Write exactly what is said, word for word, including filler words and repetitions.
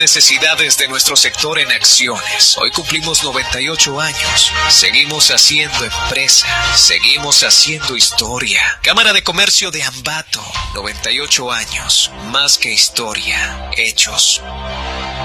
Necesidades de nuestro sector en acciones. Hoy cumplimos noventa y ocho años. Seguimos haciendo empresa. Seguimos haciendo historia. Cámara de Comercio de Ambato. noventa y ocho años. Más que historia. Hechos.